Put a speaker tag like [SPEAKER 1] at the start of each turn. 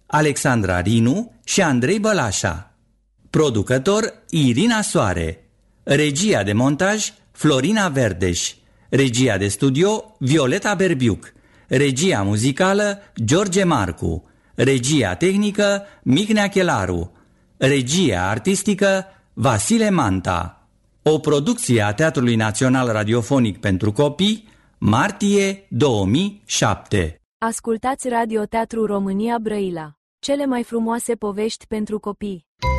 [SPEAKER 1] Alexandra Rinu și Andrei Bălașa. Producător Irina Soare. Regia de montaj Florina Verdeș. Regia de studio Violeta Berbiuc. Regia muzicală George Marcu. Regia tehnică Mignea Chelaru. Regia artistică Vasile Manta. O producție a Teatrului Național Radiofonic pentru Copii, martie 2007.
[SPEAKER 2] Ascultați Radio Teatru România Brăila. Cele mai frumoase povești pentru copii.